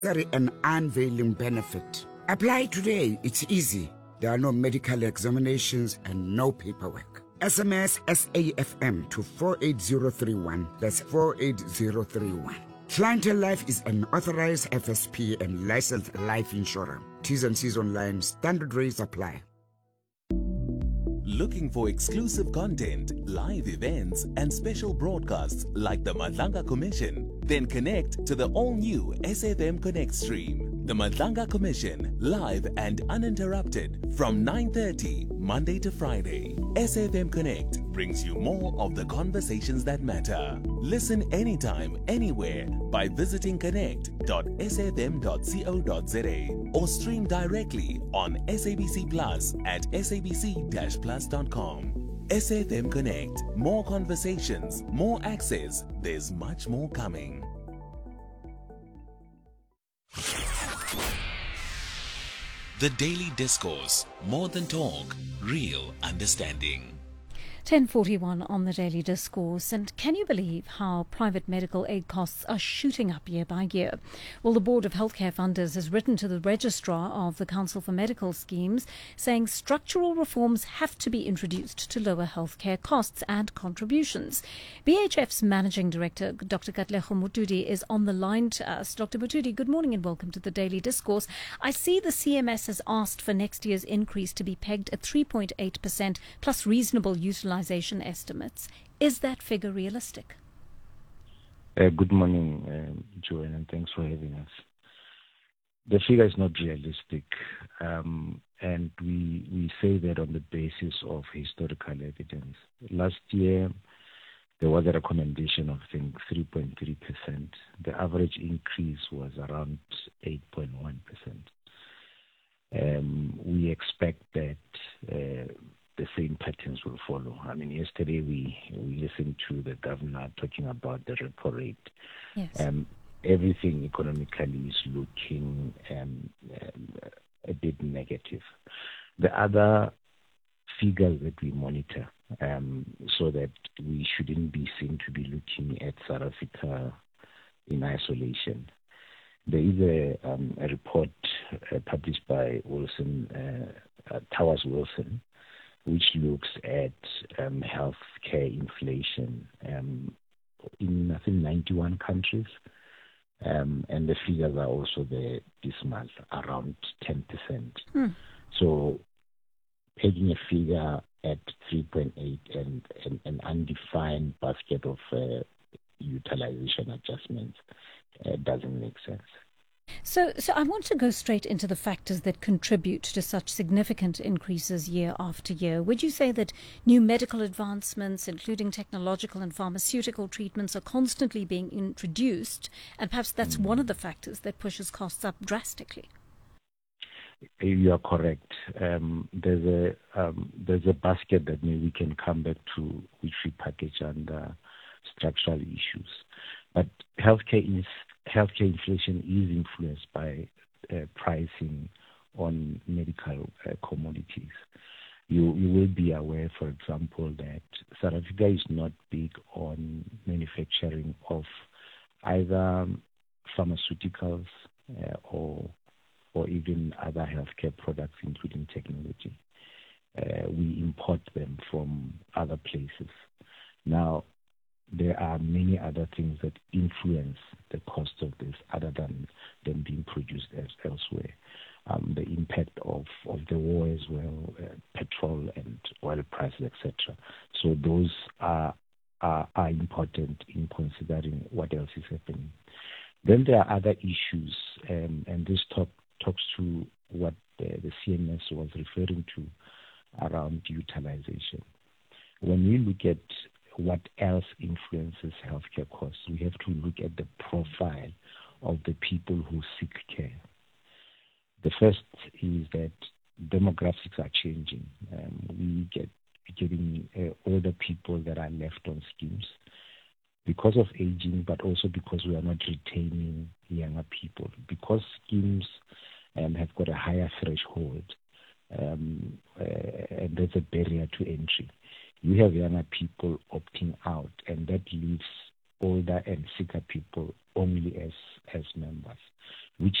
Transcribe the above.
Carry an unveiling benefit. Apply today. It's easy. There are no medical examinations and no paperwork. SMS SAFM to 48031. That's 48031. Clientele Life is an authorized FSP and licensed life insurer. T's and C's online. Standard rates apply. Looking for exclusive content, live events, and special broadcasts like the Madlanga Commission? Then connect to the all-new SFM Connect stream. The Madlanga Commission, live and uninterrupted from 9:30 Monday to Friday. SFM Connect brings you more of the conversations that matter. Listen anytime, anywhere by visiting connect.sfm.co.za or stream directly on SABC Plus at sabc-plus.com. SFM Connect. More conversations, more access. There's much more coming. The Daily Discourse. More than talk, real understanding. 10:41 on the Daily Discourse. And can you believe how private medical aid costs are shooting up year by year? Well, the Board of Healthcare Funders has written to the Registrar of the Council for Medical Schemes saying structural reforms have to be introduced to lower healthcare costs and contributions. BHF's Managing Director, Dr. Katlego Motudi, is on the line to us. Dr. Motudi, good morning and welcome to the Daily Discourse. I see the CMS has asked for next year's increase to be pegged at 3.8% plus reasonable utilization estimates. Is that figure realistic? Good morning, Joanne, and thanks for having us. The figure is not realistic, and we say that on the basis of historical evidence. Last year, there was a recommendation of, I think, 3.3%. The average increase was around 8.1%. We expect that the same patterns will follow. I mean, yesterday we listened to the governor talking about the repo rate. Yes. Everything economically is looking a bit negative. The other figures that we monitor, so that we shouldn't be seen to be looking at South Africa in isolation. There is a report published by Towers Wilson, which looks at healthcare inflation in, I think, 91 countries. And the figures are also there this month, around 10%. So pegging a figure at 3.8 and an undefined basket of utilization adjustments doesn't make sense. So I want to go straight into the factors that contribute to such significant increases year after year. Would you say that new medical advancements, including technological and pharmaceutical treatments, are constantly being introduced, and perhaps that's one of the factors that pushes costs up drastically? You are correct. There's a basket that maybe we can come back to, which we package under structural issues. But healthcare inflation is influenced by pricing on medical commodities. You will be aware, for example, that South Africa is not big on manufacturing of either pharmaceuticals or even other healthcare products, including technology. We import them from other places. Now, there are many other things that influence the cost of this other than them being produced elsewhere. The impact of the war as well, petrol and oil prices, etc. So those are important in considering what else is happening. Then there are other issues, and this talks to what the CMS was referring to around utilization. When we look at what else influences healthcare costs, we have to look at the profile of the people who seek care. The first is that demographics are changing. We're getting older people that are left on schemes because of aging, but also because we are not retaining younger people. Because schemes have got a higher threshold, and there's a barrier to entry. You have younger people opting out, and that leaves older and sicker people only as members, which